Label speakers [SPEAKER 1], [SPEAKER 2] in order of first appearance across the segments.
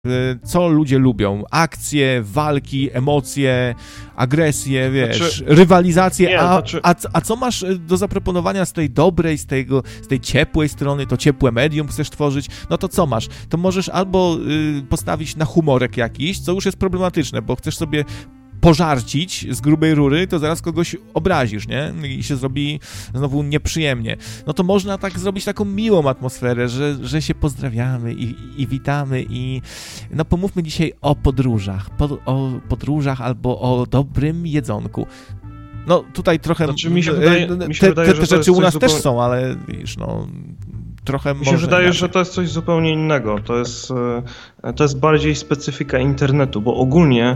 [SPEAKER 1] co ludzie lubią. Akcje, walki, emocje, agresję, wiesz,
[SPEAKER 2] Znaczy,
[SPEAKER 1] rywalizację.
[SPEAKER 2] nie,
[SPEAKER 1] A co masz do zaproponowania z tej dobrej, z tej ciepłej strony, to ciepłe medium chcesz tworzyć, no to co masz? To możesz albo postawić na humorek jakiś, co już jest problematyczne, bo chcesz sobie pożarcić z grubej rury, to zaraz kogoś obrazisz, nie? I się zrobi znowu nieprzyjemnie. No to można tak zrobić taką miłą atmosferę, że się pozdrawiamy i witamy i no pomówmy dzisiaj o podróżach, o podróżach albo o dobrym jedzonku. No tutaj trochę...
[SPEAKER 2] Znaczy, mi się wydaje,
[SPEAKER 1] te rzeczy u nas też są, ale wiesz, no... Trochę
[SPEAKER 2] mi się wydaje, że to jest coś zupełnie innego. To jest bardziej specyfika internetu, bo ogólnie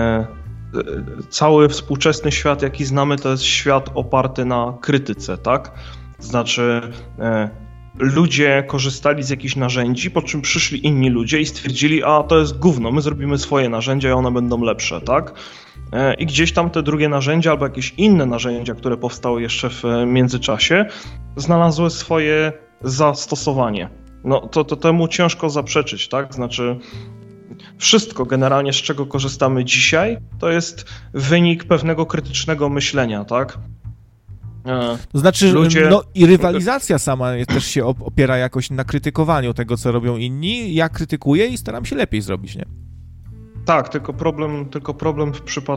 [SPEAKER 2] cały współczesny świat, jaki znamy, to jest świat oparty na krytyce, tak? Znaczy, ludzie korzystali z jakichś narzędzi, po czym przyszli inni ludzie i stwierdzili, a to jest gówno, my zrobimy swoje narzędzia i one będą lepsze, tak? I gdzieś tam te drugie narzędzia albo jakieś inne narzędzia, które powstały jeszcze w międzyczasie, znalazły swoje zastosowanie. No to temu ciężko zaprzeczyć, tak? Znaczy, wszystko generalnie, z czego korzystamy dzisiaj, to jest wynik pewnego krytycznego myślenia, tak?
[SPEAKER 1] To znaczy, no i rywalizacja sama też się opiera jakoś na krytykowaniu tego, co robią inni. Ja krytykuję i staram się lepiej zrobić, nie?
[SPEAKER 2] Tak, tylko problem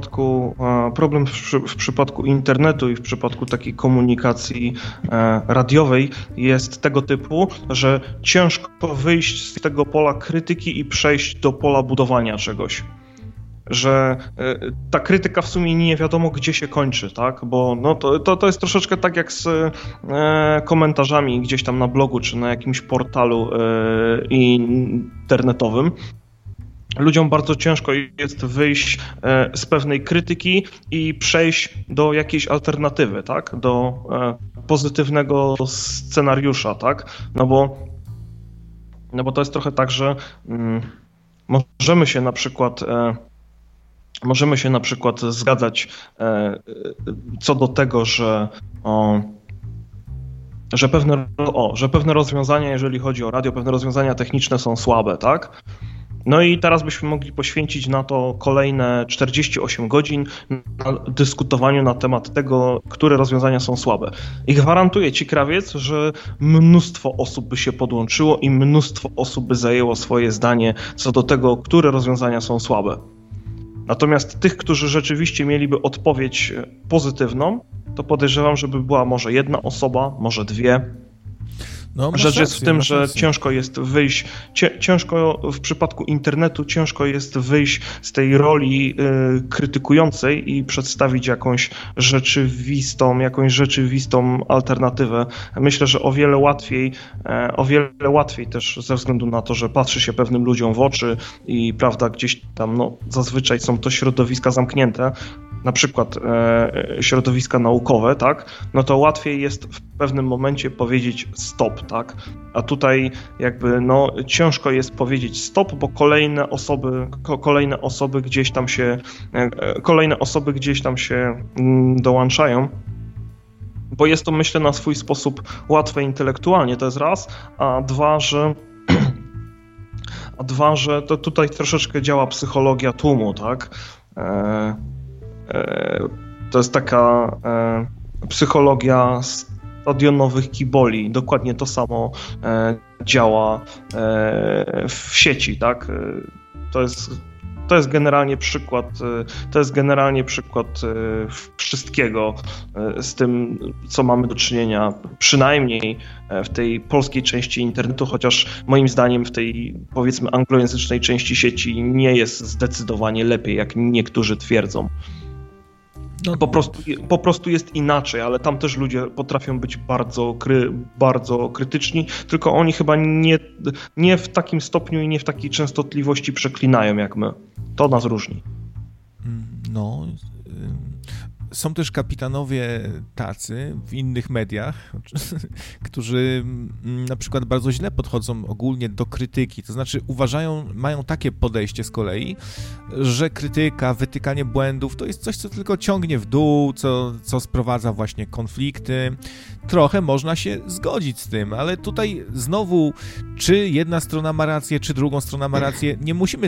[SPEAKER 2] w przypadku internetu i w przypadku takiej komunikacji radiowej jest tego typu, że ciężko wyjść z tego pola krytyki i przejść do pola budowania czegoś. Że ta krytyka w sumie nie wiadomo gdzie się kończy, tak? Bo no to jest troszeczkę tak jak z komentarzami gdzieś tam na blogu czy na jakimś portalu internetowym. Ludziom bardzo ciężko jest wyjść z pewnej krytyki i przejść do jakiejś alternatywy, tak? Do pozytywnego scenariusza, tak? No bo to jest trochę tak, że możemy się na przykład zgadzać co do tego, że pewne rozwiązania, jeżeli chodzi o radio, pewne rozwiązania techniczne są słabe, tak? No i teraz byśmy mogli poświęcić na to kolejne 48 godzin na dyskutowaniu na temat tego, które rozwiązania są słabe. I gwarantuję ci, krawiec, że mnóstwo osób by się podłączyło i mnóstwo osób by zajęło swoje zdanie co do tego, które rozwiązania są słabe. Natomiast tych, którzy rzeczywiście mieliby odpowiedź pozytywną, to podejrzewam, żeby była może jedna osoba, może dwie.
[SPEAKER 1] No,
[SPEAKER 2] rzecz jest w tym, że ciężko jest wyjść, w przypadku internetu ciężko jest wyjść z tej roli krytykującej i przedstawić jakąś rzeczywistą alternatywę. Myślę, że o wiele łatwiej też ze względu na to, że patrzy się pewnym ludziom w oczy i prawda, gdzieś tam zazwyczaj są to środowiska zamknięte, na przykład środowiska naukowe, tak, no to łatwiej jest w pewnym momencie powiedzieć stop, tak, a tutaj jakby ciężko jest powiedzieć stop, bo kolejne osoby gdzieś tam się dołączają, bo jest to, myślę, na swój sposób łatwe intelektualnie, to jest raz, a dwa, że to tutaj troszeczkę działa psychologia tłumu, tak. To jest taka psychologia stadionowych kiboli. Dokładnie to samo działa w sieci, tak? To jest generalnie przykład wszystkiego z tym, co mamy do czynienia, przynajmniej w tej polskiej części internetu, chociaż moim zdaniem w tej, powiedzmy, anglojęzycznej części sieci nie jest zdecydowanie lepiej, jak niektórzy twierdzą. Po prostu jest inaczej, ale tam też ludzie potrafią być bardzo krytyczni, tylko oni chyba nie w takim stopniu i nie w takiej częstotliwości przeklinają jak my. To nas różni.
[SPEAKER 1] No, Są też kapitanowie tacy w innych mediach, którzy na przykład bardzo źle podchodzą ogólnie do krytyki, to znaczy mają takie podejście z kolei, że krytyka, wytykanie błędów to jest coś, co tylko ciągnie w dół, co sprowadza właśnie konflikty. Trochę można się zgodzić z tym, ale tutaj znowu, czy jedna strona ma rację, czy drugą strona ma rację, nie musimy